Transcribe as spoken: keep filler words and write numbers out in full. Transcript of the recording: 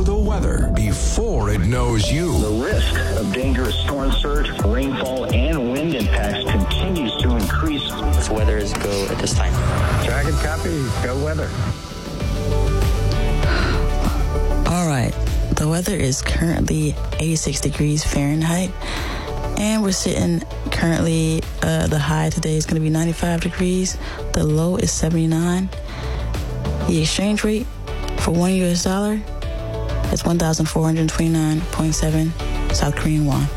the weather before it knows you. The risk of dangerous storm surge, rainfall, and wind impacts continues to increase. This weather is go at this time. Dragon copy, go weather. All right, the weather is currently eighty-six degrees Fahrenheit, and we're sitting currently, uh, the high today is going to be ninety-five degrees, the low is seventy-nine. The exchange rate for one U S dollar is one thousand four hundred twenty-nine point seven South Korean won.